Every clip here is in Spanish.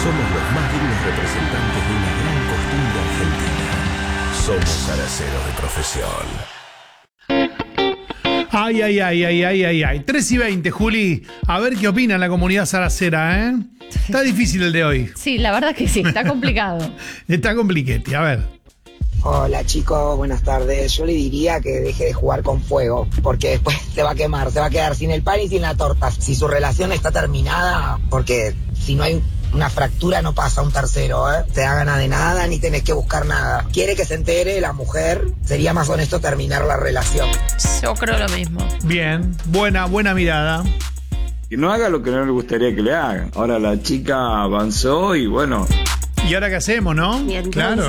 somos los más dignos representantes de una gran costumbre argentina. Somos zaraceros de profesión. Ay. 3:20, Juli. A ver qué opina la comunidad zaracera, ¿eh? Está difícil el de hoy. Sí, la verdad que sí, está complicado. Está compliquete, a ver. Hola chicos, buenas tardes. Yo le diría que deje de jugar con fuego, porque después se va a quemar, se va a quedar sin el pan y sin la torta. Si su relación está terminada, porque si no hay una fractura no pasa a un tercero, ¿eh? Te da ganas de nada ni tenés que buscar nada. Quiere que se entere la mujer, sería más honesto terminar la relación. Yo creo lo mismo. Bien, buena mirada. Que no haga lo que no le gustaría que le hagan. Ahora la chica avanzó y bueno. ¿Y ahora qué hacemos, no? Y entonces, claro.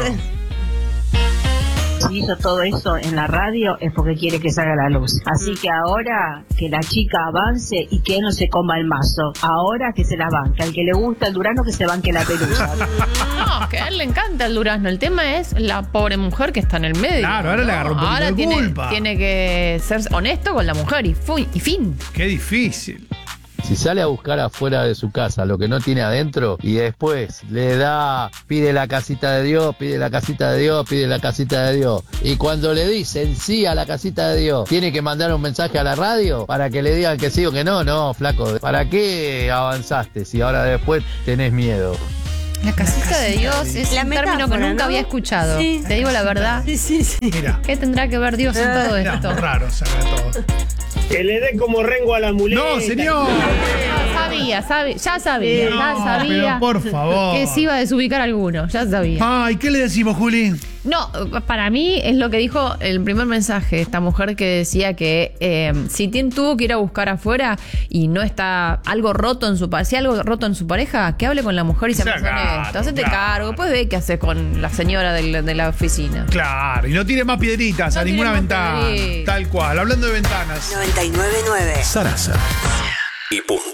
si hizo todo eso en la radio es porque quiere que salga la luz. Así que ahora que la chica avance y que no se coma el mazo. Ahora que se la banque. Al que le gusta el durazno que se banque la pelusa. No, que a él le encanta el durazno. El tema es la pobre mujer que está en el medio. Claro, ahora le agarró un poquito ahora de culpa. Tiene que ser honesto con la mujer y fin. Qué difícil. Si sale a buscar afuera de su casa lo que no tiene adentro y después le da, pide la casita de Dios, pide la casita de Dios, pide la casita de Dios. Y cuando le dicen sí a la casita de Dios, tiene que mandar un mensaje a la radio para que le digan que sí o que no. No, flaco, ¿para qué avanzaste si ahora después tenés miedo? La casita de Dios es La un término que metáfora, nunca ¿no? había escuchado. Sí. Te digo la verdad. Sí. Mira, ¿Qué tendrá que ver Dios en todo era esto? muy raro sacar todo. Que le dé como rengo a la muleta. ¡No, señor! Ya sabía Pero por favor. que se iba a desubicar alguno, ya sabía. Ay, ¿qué le decimos, Juli? No, para mí es lo que dijo el primer mensaje, esta mujer que decía que si tuvo que ir a buscar afuera y no está algo roto en su pareja, si algo roto en su pareja, que hable con la mujer y sea más honesto. Hacete cargo, después ve qué hace con la señora de la oficina. Claro, y no tire más piedritas No a tire ninguna más ventana. piedritas. Tal cual, hablando de ventanas. 99.9. Sarasa. Y punto.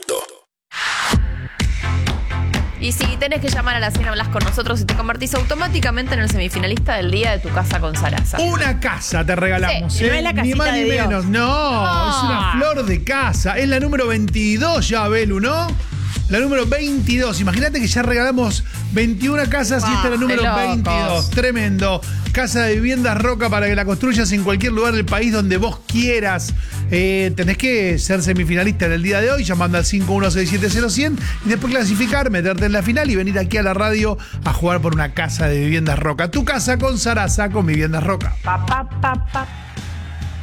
Y si tenés que llamar a la 100, hablas con nosotros y te convertís automáticamente en el semifinalista del día de tu casa con Sarasa. Una casa te regalamos, Sí, ¿eh? no es la Ni casita más ni de Dios. menos. No, es una flor de casa. Es la número 22 ya, Belu, ¿no? La número 22. Imagínate que ya regalamos 21 casas y esta es la número de locos. 22. Tremendo. Casa de viviendas Roca para que la construyas en cualquier lugar del país donde vos quieras. Tenés que ser semifinalista en el día de hoy llamando al 51670100 y después clasificar, meterte en la final y venir aquí a la radio a jugar por una casa de viviendas Roca. Tu casa con Sarasa, con Viviendas Roca. Pa.